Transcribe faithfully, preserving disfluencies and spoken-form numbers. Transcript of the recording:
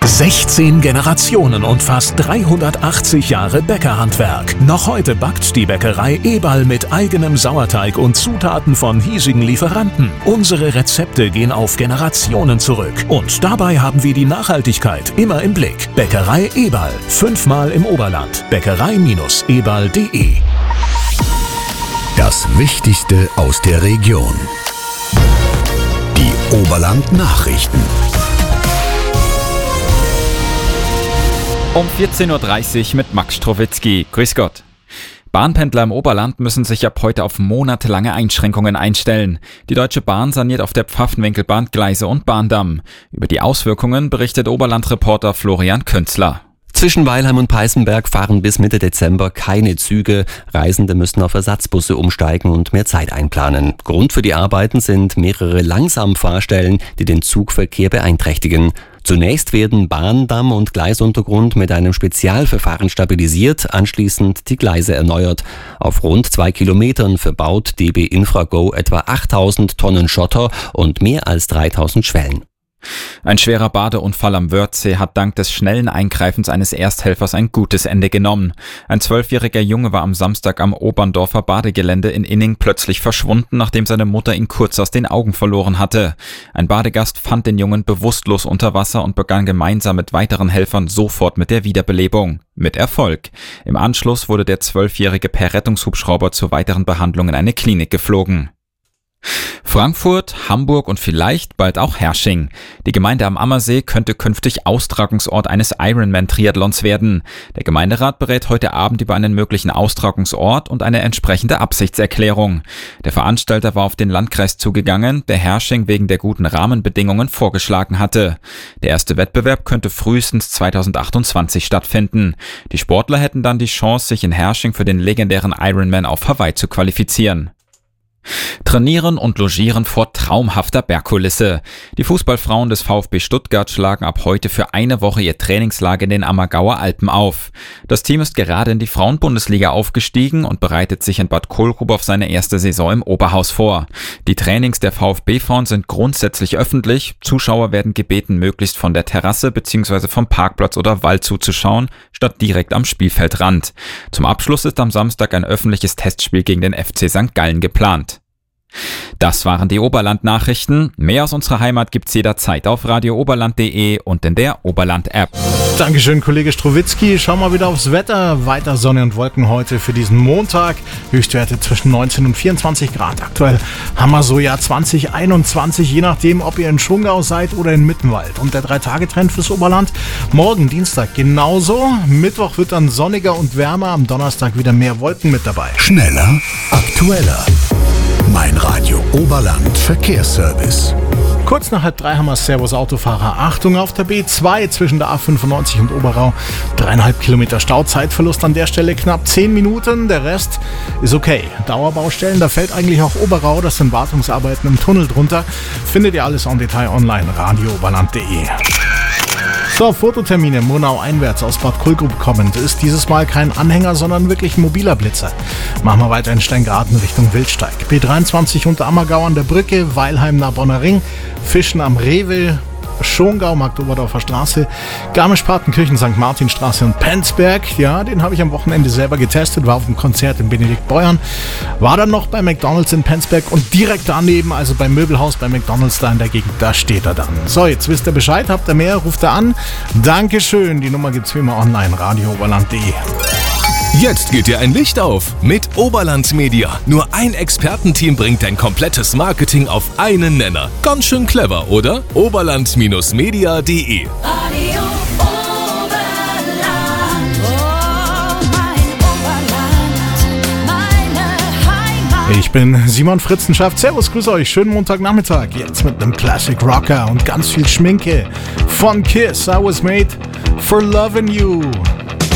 sechzehn Generationen und fast dreihundertachtzig Jahre Bäckerhandwerk. Noch heute backt die Bäckerei Eberl mit eigenem Sauerteig und Zutaten von hiesigen Lieferanten. Unsere Rezepte gehen auf Generationen zurück. Und dabei haben wir die Nachhaltigkeit immer im Blick. Bäckerei Eberl. Fünfmal im Oberland. Bäckerei Eberl punkt de. Das Wichtigste aus der Region. Die Oberland-Nachrichten. Um vierzehn Uhr dreißig mit Max Strowitzki. Grüß Gott. Bahnpendler im Oberland müssen sich ab heute auf monatelange Einschränkungen einstellen. Die Deutsche Bahn saniert auf der Pfaffenwinkelbahn Gleise und Bahndamm. Über die Auswirkungen berichtet Oberland-Reporter Florian Künzler. Zwischen Weilheim und Peißenberg fahren bis Mitte Dezember keine Züge. Reisende müssen auf Ersatzbusse umsteigen und mehr Zeit einplanen. Grund für die Arbeiten sind mehrere Langsamfahrstellen, die den Zugverkehr beeinträchtigen. Zunächst werden Bahndamm und Gleisuntergrund mit einem Spezialverfahren stabilisiert, anschließend die Gleise erneuert. Auf rund zwei Kilometern verbaut D B Infrago etwa achttausend Tonnen Schotter und mehr als dreitausend Schwellen. Ein schwerer Badeunfall am Wörthsee hat dank des schnellen Eingreifens eines Ersthelfers ein gutes Ende genommen. Ein zwölfjähriger Junge war am Samstag am Oberndorfer Badegelände in Inning plötzlich verschwunden, nachdem seine Mutter ihn kurz aus den Augen verloren hatte. Ein Badegast fand den Jungen bewusstlos unter Wasser und begann gemeinsam mit weiteren Helfern sofort mit der Wiederbelebung. Mit Erfolg. Im Anschluss wurde der Zwölfjährige per Rettungshubschrauber zur weiteren Behandlung in eine Klinik geflogen. Frankfurt, Hamburg und vielleicht bald auch Hersching. Die Gemeinde am Ammersee könnte künftig Austragungsort eines Ironman-Triathlons werden. Der Gemeinderat berät heute Abend über einen möglichen Austragungsort und eine entsprechende Absichtserklärung. Der Veranstalter war auf den Landkreis zugegangen, der Hersching wegen der guten Rahmenbedingungen vorgeschlagen hatte. Der erste Wettbewerb könnte frühestens zweitausendachtundzwanzig stattfinden. Die Sportler hätten dann die Chance, sich in Hersching für den legendären Ironman auf Hawaii zu qualifizieren. Trainieren und logieren vor traumhafter Bergkulisse. Die Fußballfrauen des VfB Stuttgart schlagen ab heute für eine Woche ihr Trainingslager in den Ammergauer Alpen auf. Das Team ist gerade in die Frauenbundesliga aufgestiegen und bereitet sich in Bad Kohlgrub auf seine erste Saison im Oberhaus vor. Die Trainings der VfB-Frauen sind grundsätzlich öffentlich. Zuschauer werden gebeten, möglichst von der Terrasse bzw. vom Parkplatz oder Wald zuzuschauen, statt direkt am Spielfeldrand. Zum Abschluss ist am Samstag ein öffentliches Testspiel gegen den F C Sankt Gallen geplant. Das waren die Oberland-Nachrichten. Mehr aus unserer Heimat gibt's jederzeit auf radio oberland punkt de und in der Oberland-App. Dankeschön, Kollege Strowitzki. Schauen wir wieder aufs Wetter. Weiter Sonne und Wolken heute für diesen Montag. Höchstwerte zwischen neunzehn und vierundzwanzig Grad. Aktuell haben wir so ja zwanzig einundzwanzig, je nachdem, ob ihr in Schongau seid oder in Mittenwald. Und der drei-Tage-Trend fürs Oberland. Morgen, Dienstag, genauso. Mittwoch wird dann sonniger und wärmer. Am Donnerstag wieder mehr Wolken mit dabei. Schneller, aktueller. Mein Radio Oberland Verkehrsservice. Kurz nach halb drei haben wir Servus Autofahrer. Achtung auf der B zwei zwischen der A fünfundneunzig und Oberau. Dreieinhalb Kilometer Stauzeitverlust an der Stelle, knapp zehn Minuten. Der Rest ist okay. Dauerbaustellen, da fällt eigentlich auch Oberau. Das sind Wartungsarbeiten im Tunnel drunter. Findet ihr alles en Detail online. radio oberland punkt de. So, Fototermine Monau einwärts aus Bad Kohlgrub kommend ist dieses Mal kein Anhänger, sondern wirklich ein mobiler Blitzer. Machen wir weiter in Steingarten Richtung Wildsteig. B dreiundzwanzig unter Ammergau an der Brücke, Weilheim nach Bonner Ring, Fischen am Rewe, Schongau, Marktoberdorfer Straße, Garmisch-Partenkirchen, Sankt Martinstraße und Penzberg. Ja, den habe ich am Wochenende selber getestet, war auf dem Konzert in Benediktbeuern, war dann noch bei McDonald's in Penzberg und direkt daneben, also beim Möbelhaus bei McDonald's da in der Gegend, da steht er dann. So, jetzt wisst ihr Bescheid, habt ihr mehr, ruft er an. Dankeschön, die Nummer gibt's wie immer online, radio oberland punkt de. Jetzt geht dir ein Licht auf mit Oberland Media. Nur ein Expertenteam bringt dein komplettes Marketing auf einen Nenner. Ganz schön clever, oder? oberland Media punkt de. Radio Oberland, oh mein Oberland, meine Heimat. Ich bin Simon Fritzenschaft. Servus, grüße euch. Schönen Montagnachmittag. Jetzt mit einem Classic Rocker und ganz viel Schminke. Von Kiss, I was made for loving you.